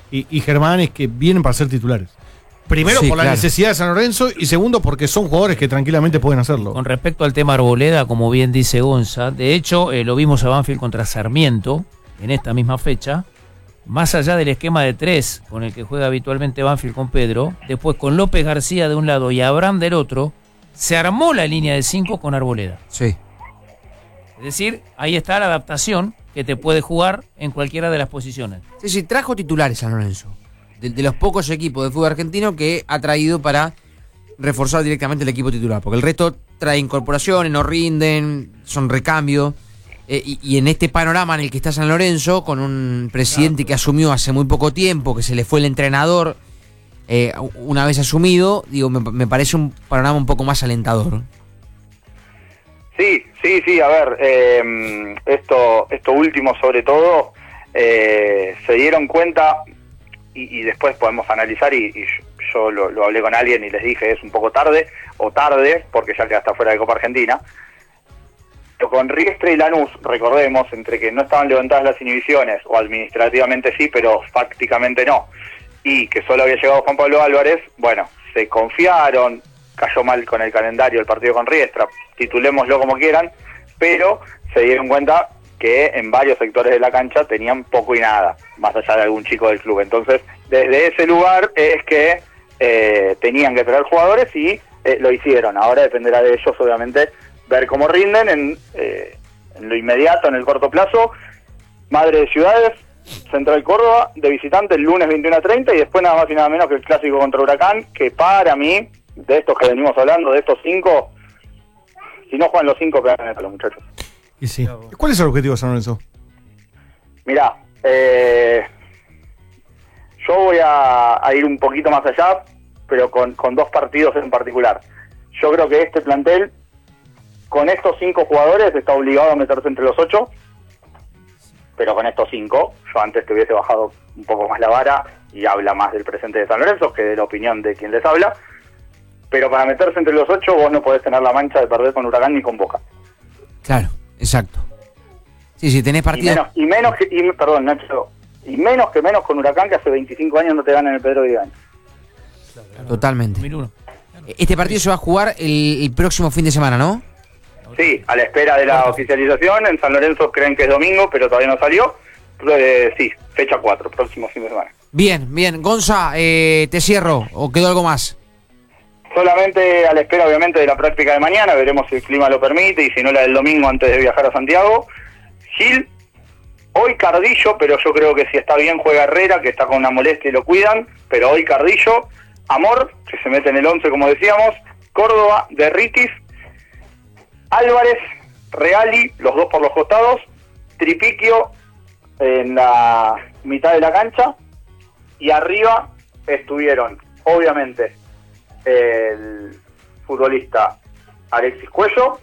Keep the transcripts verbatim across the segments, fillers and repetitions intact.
y, y Germanes que vienen para ser titulares. Primero, sí, por claro. la necesidad de San Lorenzo, y segundo, porque son jugadores que tranquilamente pueden hacerlo. Con respecto al tema Arboleda, como bien dice Gonza, de hecho, eh, lo vimos a Banfield contra Sarmiento, en esta misma fecha, más allá del esquema de tres, con el que juega habitualmente Banfield con Pedro, después con López García de un lado y Abraham del otro, se armó la línea de cinco con Arboleda. Sí. Es decir, ahí está la adaptación que te puede jugar en cualquiera de las posiciones. Sí, sí, trajo titulares San Lorenzo. De, de los pocos equipos de fútbol argentino que ha traído para reforzar directamente el equipo titular. Porque el resto trae incorporaciones, no rinden, son recambio. Eh, y, y en este panorama en el que está San Lorenzo, con un presidente que asumió hace muy poco tiempo, que se le fue el entrenador eh, una vez asumido, digo, me, me parece un panorama un poco más alentador. Sí, sí, sí, a ver, eh, esto, esto último sobre todo, eh, se dieron cuenta... Y, y después podemos analizar, y, y yo lo, lo hablé con alguien y les dije, es un poco tarde, o tarde, porque ya que hasta fuera de Copa Argentina. Pero con Riestra y Lanús, recordemos, entre que no estaban levantadas las inhibiciones, o administrativamente sí, pero fácticamente no, y que solo había llegado Juan Pablo Álvarez, bueno, se confiaron, cayó mal con el calendario el partido con Riestra, titulémoslo como quieran, pero se dieron cuenta que en varios sectores de la cancha tenían poco y nada, más allá de algún chico del club. Entonces, desde ese lugar es que eh, tenían que traer jugadores y eh, lo hicieron. Ahora dependerá de ellos, obviamente, ver cómo rinden en, eh, en lo inmediato, en el corto plazo. Madre de Ciudades, Central Córdoba, de visitante el lunes veintiuno a treinta, y después nada más y nada menos que el clásico contra Huracán, que para mí, de estos que venimos hablando, de estos cinco, si no juegan los cinco, quedan a los muchachos. Y sí. ¿Cuál es el objetivo de San Lorenzo? Mirá, eh, yo voy a, a ir un poquito más allá, pero con, con dos partidos en particular. Yo creo que este plantel, con estos cinco jugadores, está obligado a meterse entre los ocho, pero con estos cinco, yo antes te hubiese bajado un poco más la vara, y habla más del presente de San Lorenzo que de la opinión de quien les habla, pero para meterse entre los ocho vos no podés tener la mancha de perder con Huracán ni con Boca. Claro. Exacto. Sí, sí, tenés partido. Y menos, y menos que, y, perdón, Nacho, y menos que menos con Huracán, que hace veinticinco años no te ganan el Pedro Vigan. Totalmente. Este partido se va a jugar el, el próximo fin de semana, ¿no? Sí, a la espera de la oficialización. En San Lorenzo creen que es domingo, pero todavía no salió. Eh, sí, fecha cuatro, próximo fin de semana. Bien, bien. Gonza, eh, te cierro, ¿o quedó algo más? Solamente a la espera, obviamente, de la práctica de mañana. Veremos si el clima lo permite y si no la del domingo antes de viajar a Santiago. Gil, hoy Cardillo, pero yo creo que si está bien juega Herrera, que está con una molestia y lo cuidan. Pero hoy Cardillo, Amor, que se mete en el once como decíamos, Córdoba, Derritis, Álvarez, Reali, los dos por los costados, Tripiquio en la mitad de la cancha, y arriba estuvieron, obviamente, el futbolista Alexis Cuello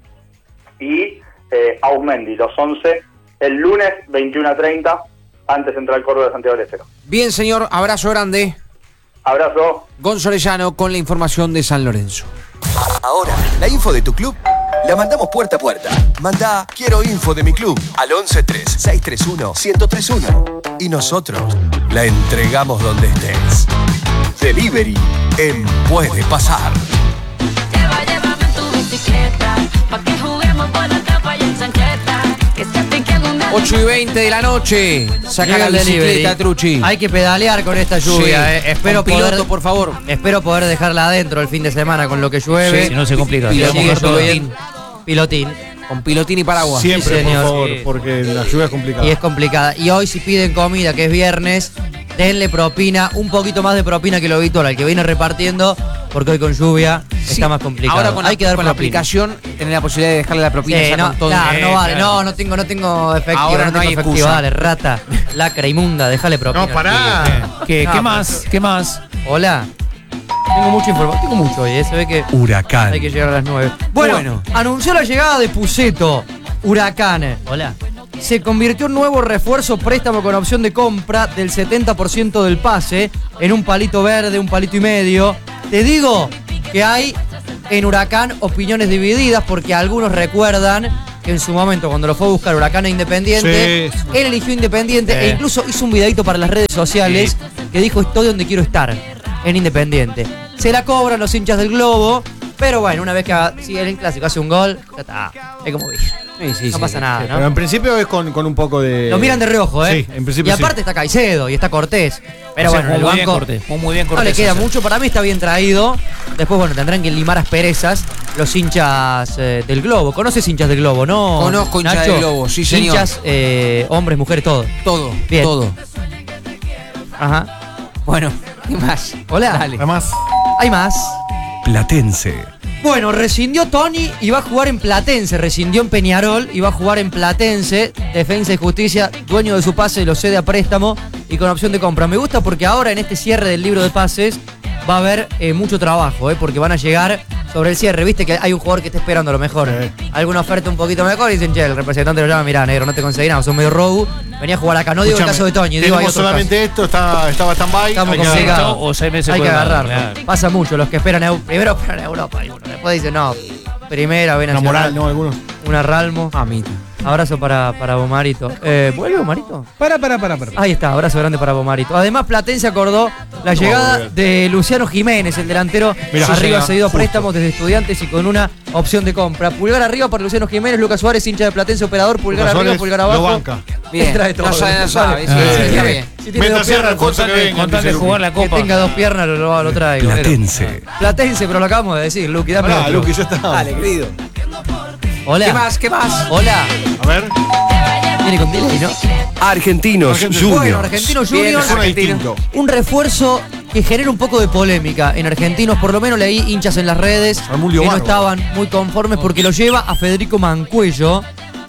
y eh, Ausmendi, los once, el lunes veintiuno a treinta, ante Central Córdoba de Santiago del Estero. Bien, señor, abrazo grande. Abrazo. Gonzalo Orellano con la información de San Lorenzo. Ahora, la info de tu club la mandamos puerta a puerta. Manda "Quiero info de mi club" al once tres seis tres uno uno cero tres uno y nosotros la entregamos donde estés. Delivery en Puede Pasar. Lleva, llévame en tu bicicleta, pa' que juguemos por la capa y en chancleta. Que se te quede una... ocho y veinte de la noche. Saca la bicicleta, Truchi. Hay que pedalear con esta lluvia. Sí. Eh. Espero con piloto, poder, por favor. Espero poder dejarla adentro el fin de semana con lo que llueve. Sí, si no se complica. Pilotín, pilotín. Pilotín. Con pilotín y paraguas. Siempre, Sí, señor. por favor, Sí. porque la lluvia es complicada. Y es complicada. Y hoy si piden comida, que es viernes, denle propina, un poquito más de propina que lo habitual, al que viene repartiendo, porque hoy con lluvia Sí. está más complicado. Ahora con la, Hay que dar con la propina. aplicación, tener la posibilidad de dejarle la propina. Sí, ya no, con todo. claro, no Eh, vale, claro. no, no tengo, no tengo efectivo, Ahora no no tengo hay efectivo, excusa. dale, rata, lacra inmunda, déjale propina. No, pará. ¿Qué, No, ¿qué pero- más? ¿Qué más? Hola. Tengo mucha información, tengo mucho hoy, ¿eh? Se ve que Huracán. hay que llegar a las nueve. Bueno, Bueno. anunció la llegada de Puceto, Huracán. Hola. Se convirtió en nuevo refuerzo préstamo con opción de compra del setenta por ciento del pase en un palito verde, un palito y medio. Te digo que hay en Huracán opiniones divididas porque algunos recuerdan que en su momento, cuando lo fue a buscar Huracán a Independiente, Sí. él eligió Independiente Eh. e incluso hizo un videito para las redes sociales que dijo: estoy donde quiero estar, en Independiente. Se la cobran los hinchas del Globo, pero bueno, una vez que haga- si el clásico hace un gol, ya está. Es como dije. Sí, sí, no sí. pasa nada, Pero ¿no? en principio es con, con un poco de. Lo miran de reojo, ¿eh? Sí, en principio y aparte sí. está Caicedo y está Cortés. Pero O sea, bueno, el muy bien banco Cortés, muy bien no le Cortés, queda o sea. mucho. Para mí está bien traído. Después, bueno, tendrán que limar asperezas los hinchas eh, del Globo. ¿Conoces hinchas del Globo, no? Conozco hinchas Nacho? del Globo, sí, señor. Hinchas, eh, hombres, mujeres, todo. Todo, Bien. todo. Ajá. Bueno, ¿qué más? Hola. Dale. Además, Hay más. Platense. Bueno, rescindió Tony y va a jugar en Platense. Rescindió en Peñarol y va a jugar en Platense. Defensa y Justicia, dueño de su pase, lo cede a préstamo y con opción de compra. Me gusta porque ahora en este cierre del libro de pases va a haber eh, mucho trabajo, eh, porque van a llegar sobre el cierre. Viste que hay un jugador que está esperando a lo mejor. Sí. Alguna oferta un poquito mejor y dicen, che, el representante lo llama, mirá, negro, no te conseguí nada, son medio robo. Venía a jugar acá. No digo el escúchame, caso de Toño, digo hay tenemos otros solamente esto, está, estaba stand-by. Estamos hay que complicados. agarrar. Sexto o seis meses Hay que puede dar, agarrarlo. claro. Pasa mucho, los que esperan a Eu- primero esperan a Europa y uno después dicen, no, primera, ven Una Nacional, moral, ¿no? Algunos. una Ralmo. Mamita. Abrazo para, para Bomarito. Eh, ¿Vuelve Bomarito? Para, para, para, para. Ahí está, abrazo grande para Bomarito. Además, Platense acordó la llegada bien. de Luciano Jiménez, el delantero, Mirá, arriba sí, cedido a justo. préstamos desde Estudiantes y con una opción de compra. Pulgar arriba para Luciano Jiménez, Lucas Suárez, hincha de Platense, operador, pulgar Lucas arriba, Suárez pulgar lo abajo. banca. Bien. Trae todo. No sabe, no sabe. Sí, Eh, sí, está eh, bien. Si tiene Mientras dos cierra piernas, el curso que Contate, venga. contate dice jugar la que copa. tenga dos piernas, lo, lo, lo traigo. Platense. Platense, pero lo acabamos de decir, Luqui, dame Pará, otro. Luqui, ya está. Dale, querido. Hola. ¿Qué más? ¿Qué más? Hola. A ver. Viene con delay, ¿no? Argentinos Argentinos. Bueno, Juniors. Argentinos Bien, Juniors. Suena distinto. Un refuerzo que genera un poco de polémica en Argentinos. Por lo menos leí hinchas en las redes Armó un lío que no bárbaro. estaban muy conformes porque lo lleva a Federico Mancuello,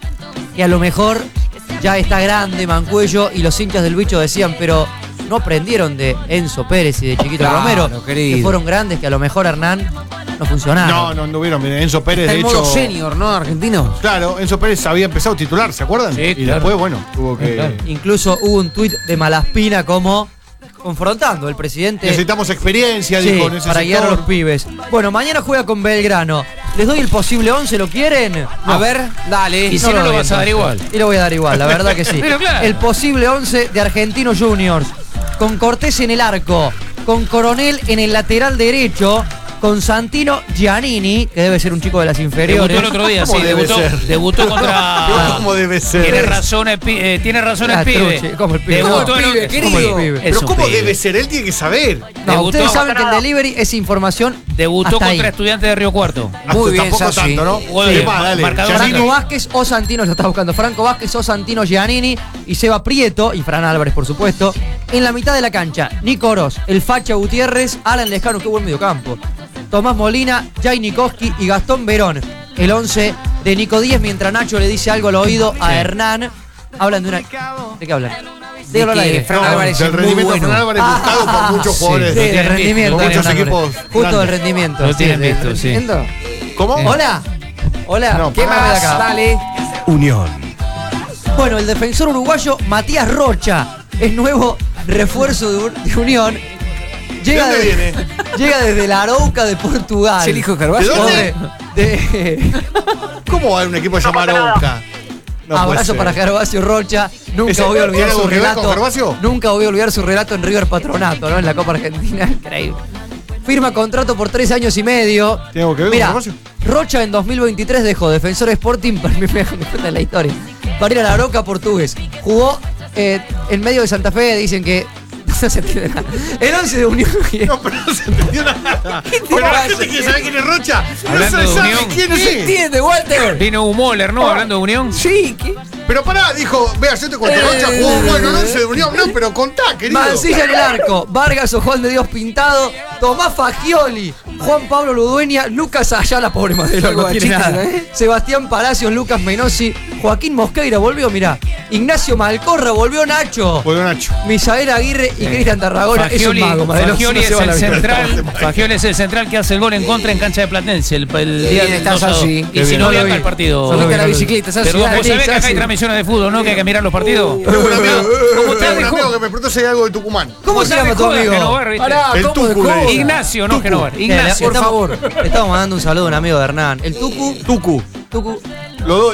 que a lo mejor ya está grande Mancuello, y los hinchas del bicho decían, pero no aprendieron de Enzo Pérez y de Chiquito Claro, Romero, querido. que fueron grandes, que a lo mejor Hernán no funcionaron. No, no anduvieron bien. Enzo Pérez, Está de en hecho. modo senior, ¿no? Argentino. Claro, Enzo Pérez había empezado a titular, ¿se acuerdan? Sí, y claro. después, bueno, tuvo que. Incluso hubo un tuit de Malaspina como confrontando el presidente. Necesitamos experiencia, Sí, dijo en ese para guiar a sector. los pibes. Bueno, mañana juega con Belgrano. Les doy el posible once, ¿lo quieren? A ver, dale. Y si no, lo lo doy, vas a dar entonces. igual. Y lo voy a dar igual, la verdad que sí. Pero claro. El posible once de Argentinos Juniors. Con Cortés en el arco, con Coronel en el lateral derecho, con Santino Giannini, que debe ser un chico de las inferiores. Debutó el otro día, ¿Cómo sí, debe debutó, ser? debutó contra. ¿Cómo debe ser? Tiene razón el, pi- eh, tiene razón Ah, el pibe. truche, como el pibe. Debutó Como el en- pibe, es querido. un Como el pibe. Es Pero un ¿cómo pibe. debe ser? Él tiene que saber. No, Debutó- ustedes saben que el delivery es información. Debutó hasta contra ahí. Estudiantes de Río Cuarto. Muy bien, Tampoco Sassi. tanto, ¿no? Muy ¿Qué bien. más? Dale. Marcador Giannini. Franco Vázquez o Santino, lo está buscando. Franco Vázquez o Santino Giannini y Seba Prieto y Fran Álvarez, por supuesto. En la mitad de la cancha, Nico Oroz, el Facha Gutiérrez, Alan Lescano, qué buen mediocampo. Tomás Molina, Jay Nikoski y Gastón Verón. El once de Nico Díez, mientras Nacho le dice algo al oído a Hernán. Hablan de una. ¿De qué hablan? Dígalo al que aire. Fran No, Álvarez del es muy rendimiento de bueno. Fran Álvarez Ah, buscado por muchos sí. jugadores. Sí, Lo de tienen rendimiento. visto. de Muchos Hernán equipos Álvarez. Justo grandes. del rendimiento. Lo sí, tienen del visto, sí. rendimiento. ¿Cómo? Hola. Hola. No, ¿Qué Págame de más? acá. Dale. Unión. Bueno, el defensor uruguayo Matías Rocha es nuevo refuerzo de, de Unión. Llega, ¿De dónde de- viene? llega desde la Arauca de Portugal. ¿Es el hijo de Carvalho? ¿De dónde? De, de- ¿Cómo va a haber un equipo llamado Oca? No puede abrazo ser. para Gervasio Rocha. Nunca ¿Ese voy a tiene olvidar algo su que ver con relato. Gervasio? Nunca voy a olvidar su relato en River Patronato, ¿no? En la Copa Argentina. Increíble. Firma contrato por tres años y medio. ¿Tiene algo que ver con Mira, Gervasio? Rocha en dos mil veintitrés dejó Defensor Sporting, para mí me cuenta la historia, para ir a la Arauca portugués. Jugó eh, en medio de Santa Fe, dicen que no se entiende nada. El once de Unión. No, pero no se entendió nada. Pero la gente quiere saber quién es Rocha. No Hablando se de sabe Unión. quién es. ¿Qué entiende, Walter? Vino Humoler, ¿no? Hablando de Unión. Sí, ¿qué? Pero pará, dijo, vea, yo te cuento. Rocha jugó bueno, no se Unión, no, pero contá, querido. Mancilla en el arco, Vargas o Juan de Dios Pintado, Tomás Fagioli, Juan Pablo Ludueña, Lucas Ayala, pobre Madero, no tiene Guachín, nada. ¿eh? Sebastián Palacios, Lucas Menossi, Joaquín Mosqueira volvió, mirá. Ignacio Malcorra, volvió Nacho. Volvió Nacho. Misael Aguirre y Cristian Tarragona. Fagioli, es un mago, Madero. Fagioli no se es va a el la vida. central. Fagioli es el central que hace el gol en contra en cancha de Platense el, el día Bien, del está dos a dos. Sassi. Y Qué si bien. no No lo viaja vi. el partido. Solo Subite vi, a la no lo vi. bicicleta, Sassi, Perdón, dale. vos sabés que acá hay Sassi. transmisiones de fútbol, ¿no? Que hay que mirar los partidos. Tengo un amigo, ¿Cómo te tengo un dejó? amigo que me preguntó si hay algo de Tucumán. ¿Cómo se llama tu Joda, amigo? Genovar, ¿viste? Pará, El ¿cómo Tucu de le joda? dice. Ignacio, no Genovar. Eh, le- Ignacio. le estamos- Le estamos mandando un saludo a un amigo de Hernán. El Tucu. Tucu. Tucu. Lo doy.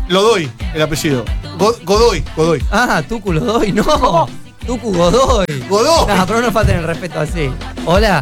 Lo doy, el apellido. Go- Godoy, Godoy. Ah, Tucu Godoy, no. Tucu Godoy. Godoy. No, pero no falten el respeto así. Hola.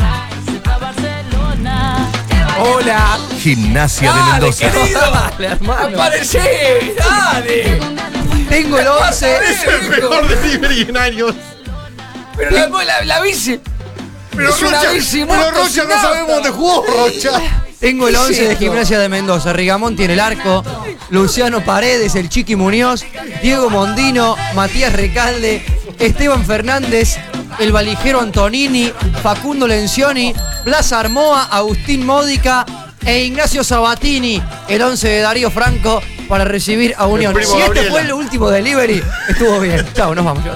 Hola. Gimnasia de Mendoza. Dale, hermano. Aparecí, dale. Tengo el once. Es el mejor delivery en años. Pero la, la, la bici. Pero Es una Rocha, bici pero muerta Rocha sin no nafta. sabemos dónde jugó, Rocha. Tengo el ¿Qué es once de esto? Gimnasia de Mendoza. Rigamonti en el arco. Luciano Paredes, el Chiqui Muñoz. Diego Mondino. Matías Recalde. Esteban Fernández. El valijero Antonini. Facundo Lencioni. Blas Armoa. Agustín Módica. E Ignacio Sabatini. El once de Darío Franco para recibir a Unión. primo Si este Gabriela. fue el último delivery, estuvo bien. Chao, nos vamos.